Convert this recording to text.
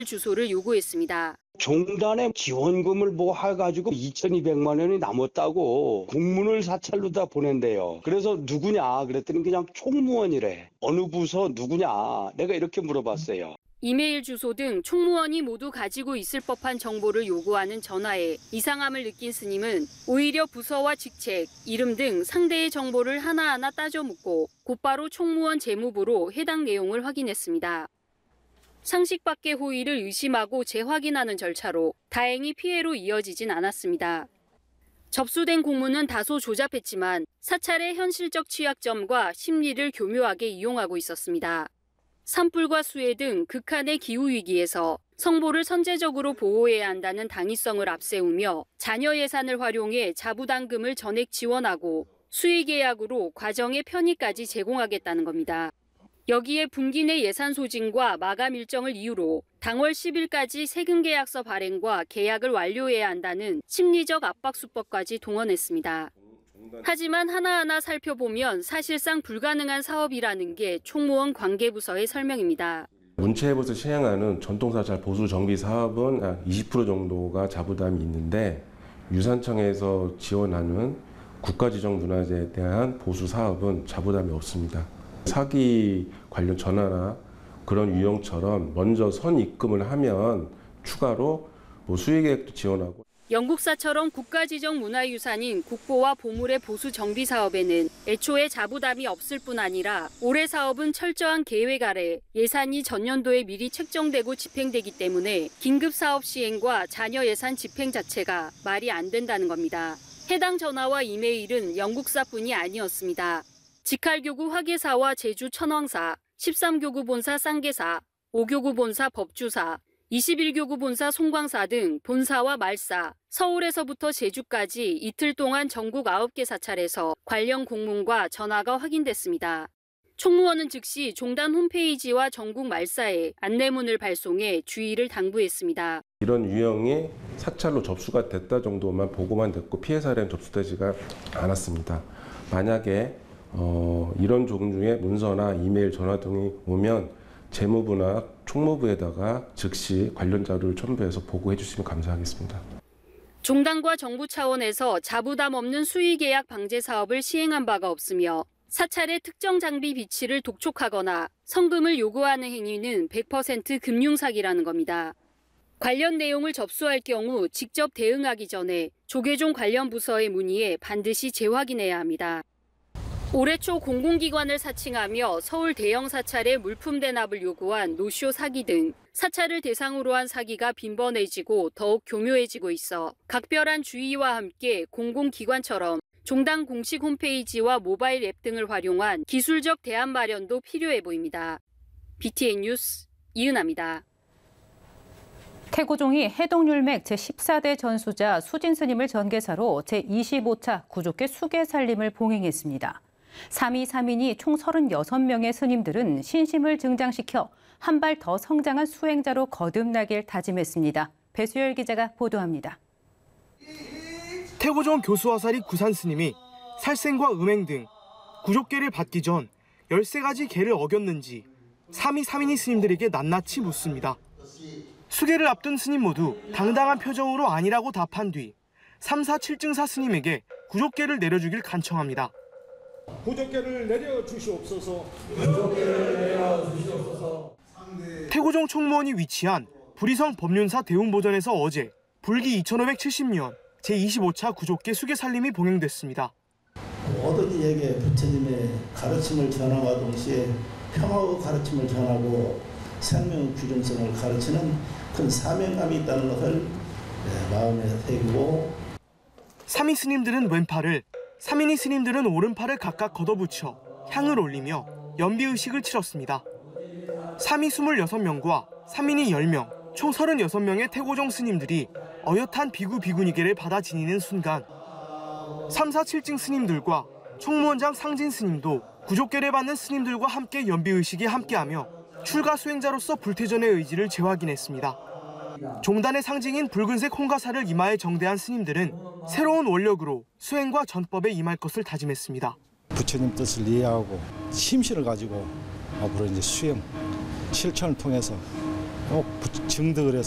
주소를 요구했습니다. 종단의 지원금을 뭐 해가지고 2,200만 원이 남았다고 공문을 사찰로 다 보낸대요. 그래서 누구냐 그랬더니 그냥 총무원이래. 어느 부서 누구냐 내가 이렇게 물어봤어요. 이메일 주소 등 총무원이 모두 가지고 있을 법한 정보를 요구하는 전화에 이상함을 느낀 스님은 오히려 부서와 직책, 이름 등 상대의 정보를 하나하나 따져 묻고 곧바로 총무원 재무부로 해당 내용을 확인했습니다. 상식 밖의 호의를 의심하고 재확인하는 절차로 다행히 피해로 이어지진 않았습니다. 접수된 공문은 다소 조잡했지만 사찰의 현실적 취약점과 심리를 교묘하게 이용하고 있었습니다. 산불과 수해 등 극한의 기후위기에서 성보를 선제적으로 보호해야 한다는 당위성을 앞세우며 자녀 예산을 활용해 자부담금을 전액 지원하고 수의계약으로 과정의 편의까지 제공하겠다는 겁니다. 여기에 분기 내 예산 소진과 마감 일정을 이유로 당월 10일까지 세금계약서 발행과 계약을 완료해야 한다는 심리적 압박 수법까지 동원했습니다. 하지만 하나하나 살펴보면 사실상 불가능한 사업이라는 게 총무원 관계부서의 설명입니다. 문체부에서 시행하는 전통사찰 보수 정비 사업은 약 20% 정도가 자부담이 있는데 유산청에서 지원하는 국가지정문화재에 대한 보수 사업은 자부담이 없습니다. 사기 관련 전화나 그런 유형처럼 먼저 선입금을 하면 추가로 수의계획도 지원하고. 영국사처럼 국가지정 문화유산인 국보와 보물의 보수 정비 사업에는 애초에 자부담이 없을 뿐 아니라 올해 사업은 철저한 계획 아래 예산이 전년도에 미리 책정되고 집행되기 때문에 긴급 사업 시행과 잔여 예산 집행 자체가 말이 안 된다는 겁니다. 해당 전화와 이메일은 영국사뿐이 아니었습니다. 직할교구 화계사와 제주 천왕사, 13교구 본사 쌍계사, 5교구 본사 법주사, 21교구 본사 송광사 등 본사와 말사, 서울에서부터 제주까지 이틀 동안 전국 9개 사찰에서 관련 공문과 전화가 확인됐습니다. 총무원은 즉시 종단 홈페이지와 전국 말사에 안내문을 발송해 주의를 당부했습니다. 이런 유형이 사찰로 접수가 됐다 정도만 보고만 됐고 피해 사례는 접수되지가 않았습니다. 만약에 이런 종류의 문서나 이메일, 전화 등이 오면 재무부나 총무부에다가 즉시 관련 자료를 첨부해서 보고해 주시면 감사하겠습니다. 종단과 정부 차원에서 자부담 없는 수의계약 방제 사업을 시행한 바가 없으며 사찰의 특정 장비 비치를 독촉하거나 성금을 요구하는 행위는 100% 금융사기라는 겁니다. 관련 내용을 접수할 경우 직접 대응하기 전에 조계종 관련 부서에 문의해 반드시 재확인해야 합니다. 올해 초 공공기관을 사칭하며 서울 대형 사찰에 물품 대납을 요구한 노쇼 사기 등 사찰을 대상으로 한 사기가 빈번해지고 더욱 교묘해지고 있어 각별한 주의와 함께 공공기관처럼 종단 공식 홈페이지와 모바일 앱 등을 활용한 기술적 대안 마련도 필요해 보입니다. BTN 뉴스 이은아입니다. 태고종이 해동율맥 제14대 전수자 수진 스님을 전계사로 제25차 구족계 수계살림을 봉행했습니다. 3위 3인이 총 36명의 스님들은 신심을 증장시켜 한 발 더 성장한 수행자로 거듭나길 다짐했습니다. 배수열 기자가 보도합니다. 태고종 교수화살이 구산 스님이 살생과 음행 등 구족계를 받기 전 13가지 계를 어겼는지 3위 3인이 스님들에게 낱낱이 묻습니다. 수계를 앞둔 스님 모두 당당한 표정으로 아니라고 답한 뒤 3, 4, 7증사 스님에게 구족계를 내려주길 간청합니다. 구족계를 내려주시옵소서. 태고종 총무원이 위치한 부리성 법륜사 대웅보전에서 어제 불기 2570년 제25차 구족계 수계살림이 봉행됐습니다. 모든 이에게 부처님의 가르침을 전하와 동시에 평화의 가르침을 전하고 생명의 귀중성을 가르치는 큰 사명감이 있다는 것을 마음에 새기고 3위 스님들은 왼팔을, 3인이 스님들은 오른팔을 각각 걷어붙여 향을 올리며 연비의식을 치렀습니다. 3위 26명과 3인이 10명, 총 36명의 태고종 스님들이 어엿한 비구 비구니계를 받아 지니는 순간 3, 4, 7증 스님들과 총무원장 상진 스님도 구족계를 받는 스님들과 함께 연비의식에 함께하며 출가 수행자로서 불태전의 의지를 재확인했습니다. 종단의 상징인 붉은색 홍가사를 이마에 정대한 스님들은 새로운 원력으로 수행과 전법에 임할 것을 다짐했습니다. 부처님 뜻을 이해하고 심신을 가지고 앞으로 이제 수행, 실천을 통해서 증득을 해서